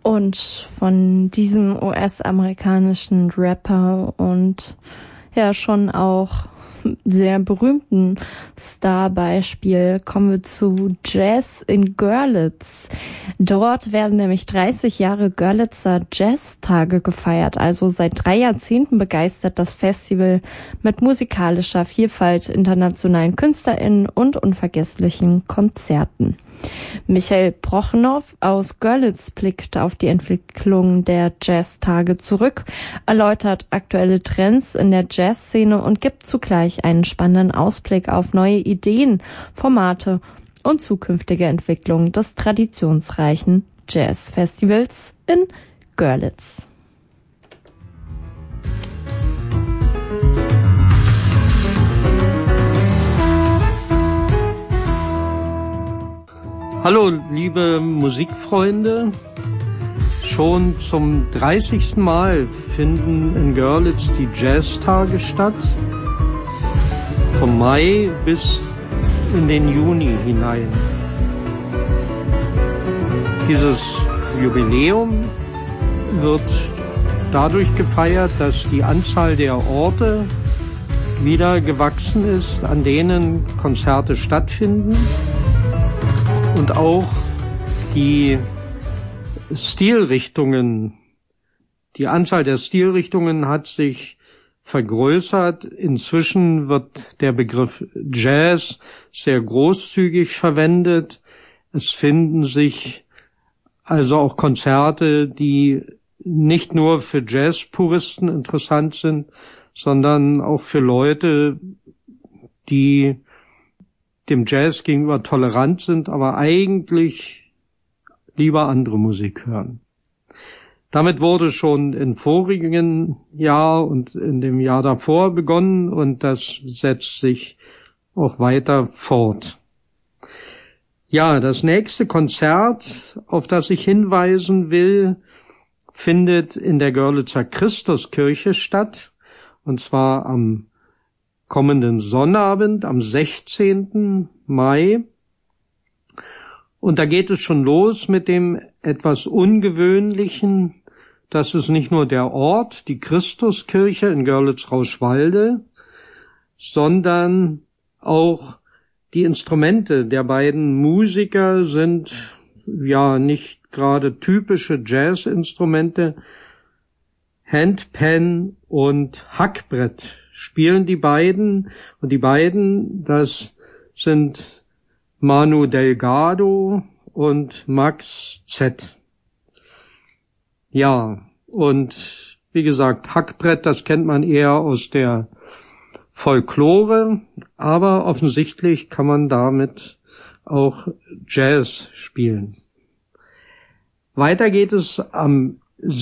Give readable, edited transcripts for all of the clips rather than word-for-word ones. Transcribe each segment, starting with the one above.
Und von diesem US-amerikanischen Rapper und ja schon auch sehr berühmten Starbeispiel kommen wir zu Jazz in Görlitz. Dort werden nämlich 30 Jahre Görlitzer Jazztage gefeiert. Also seit 3 Jahrzehnten begeistert das Festival mit musikalischer Vielfalt, internationalen KünstlerInnen und unvergesslichen Konzerten. Michael Prochnow aus Görlitz blickt auf die Entwicklung der Jazztage zurück, erläutert aktuelle Trends in der Jazzszene und gibt zugleich einen spannenden Ausblick auf neue Ideen, Formate und zukünftige Entwicklungen des traditionsreichen Jazzfestivals in Görlitz. Hallo, liebe Musikfreunde. Schon zum 30. Mal finden in Görlitz die Jazztage statt. Vom Mai bis in den Juni hinein. Dieses Jubiläum wird dadurch gefeiert, dass die Anzahl der Orte wieder gewachsen ist, an denen Konzerte stattfinden. Und auch die Stilrichtungen, die Anzahl der Stilrichtungen hat sich vergrößert. Inzwischen wird der Begriff Jazz sehr großzügig verwendet. Es finden sich also auch Konzerte, die nicht nur für Jazzpuristen interessant sind, sondern auch für Leute, die dem Jazz gegenüber tolerant sind, aber eigentlich lieber andere Musik hören. Damit wurde schon im vorigen Jahr und in dem Jahr davor begonnen und das setzt sich auch weiter fort. Ja, das nächste Konzert, auf das ich hinweisen will, findet in der Görlitzer Christuskirche statt, und zwar am kommenden Sonnabend, am 16. Mai. Und da geht es schon los mit dem etwas Ungewöhnlichen. Das ist nicht nur der Ort, die Christuskirche in Görlitz-Rauschwalde, sondern auch die Instrumente der beiden Musiker sind ja nicht gerade typische Jazzinstrumente. Handpan und Hackbrett spielen die beiden, und die beiden, das sind Manu Delgado und Max Z. Ja, und wie gesagt, Hackbrett, das kennt man eher aus der Folklore, aber offensichtlich kann man damit auch Jazz spielen. Weiter geht es am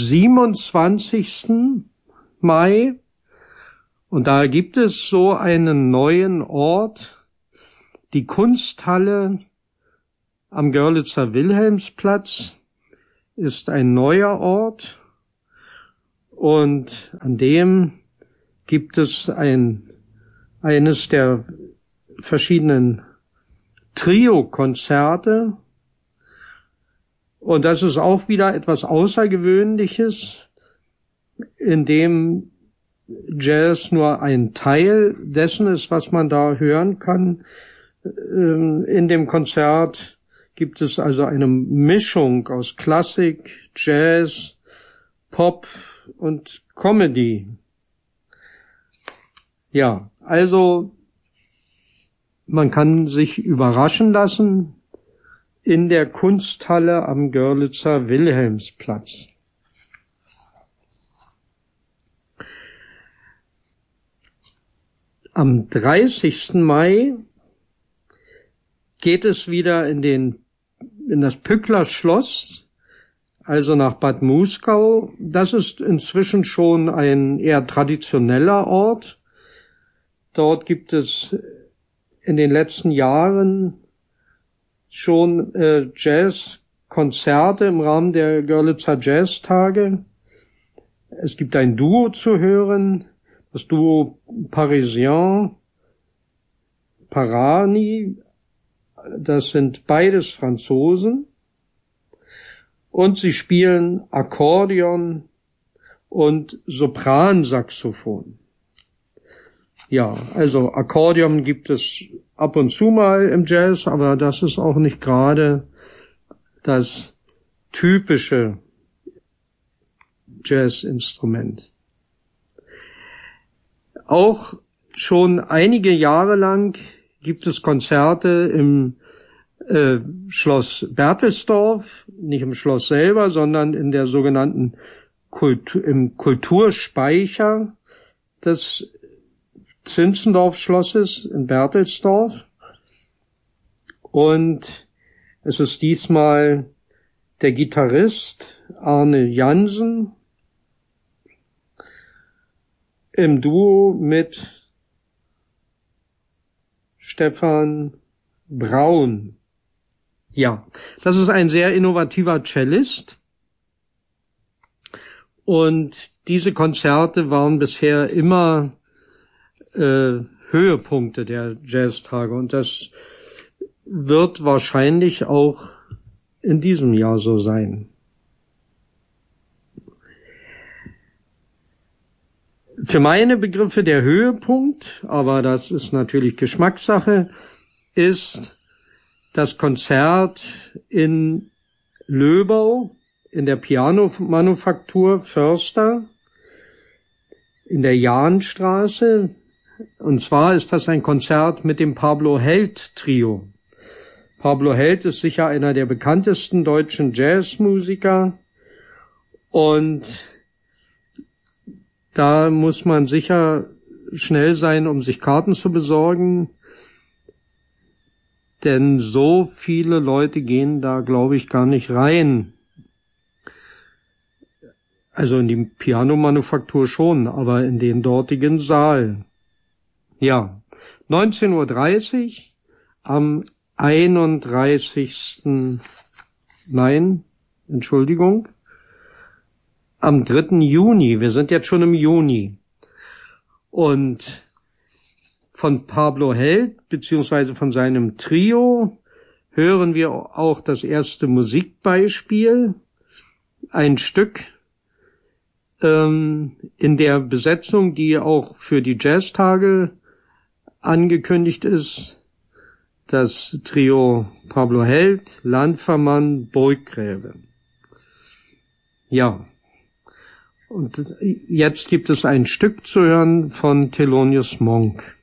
27. Mai, und da gibt es so einen neuen Ort, die Kunsthalle am Görlitzer Wilhelmsplatz ist ein neuer Ort, und an dem gibt es eines der verschiedenen Trio-Konzerte, und das ist auch wieder etwas Außergewöhnliches, in dem Jazz nur ein Teil dessen ist, was man da hören kann. In dem Konzert gibt es also eine Mischung aus Klassik, Jazz, Pop und Comedy. Ja, also man kann sich überraschen lassen in der Kunsthalle am Görlitzer Wilhelmsplatz. Am 30. Mai geht es wieder in das Pückler Schloss, also nach Bad Muskau. Das ist inzwischen schon ein eher traditioneller Ort. Dort gibt es in den letzten Jahren schon Jazzkonzerte im Rahmen der Görlitzer Jazztage. Es gibt ein Duo zu hören, das Duo Parisien Parani, das sind beides Franzosen. und sie spielen Akkordeon und Sopransaxophon. Ja, also Akkordeon gibt es ab und zu mal im Jazz, aber das ist auch nicht gerade das typische Jazzinstrument. Auch schon einige Jahre lang gibt es Konzerte im Schloss Berthelsdorf, nicht im Schloss selber, sondern in der sogenannten im Kulturspeicher des Zinzendorf-Schlosses in Berthelsdorf. Und es ist diesmal der Gitarrist Arne Jansen im Duo mit Stefan Braun. Ja, das ist ein sehr innovativer Cellist. Und diese Konzerte waren bisher immer Höhepunkte der Jazztage. Und das wird wahrscheinlich auch in diesem Jahr so sein. Für meine Begriffe der Höhepunkt, aber das ist natürlich Geschmackssache, ist das Konzert in Löbau in der Pianomanufaktur Förster in der Jahnstraße. Und zwar ist das ein Konzert mit dem Pablo Held Trio. Pablo Held ist sicher einer der bekanntesten deutschen Jazzmusiker und da muss man sicher schnell sein, um sich Karten zu besorgen. Denn so viele Leute gehen da, glaube ich, gar nicht rein. Also in die Pianomanufaktur schon, aber in den dortigen Saal. Ja, 19:30 Uhr am 31. Nein, Entschuldigung. Am 3. Juni. Wir sind jetzt schon im Juni. Und von Pablo Held, beziehungsweise von seinem Trio, hören wir auch das erste Musikbeispiel. Ein Stück in der Besetzung, die auch für die Jazztage angekündigt ist. Das Trio Pablo Held, Landfermann, Burggräbe. Ja. Und jetzt gibt es ein Stück zu hören von Thelonious Monk.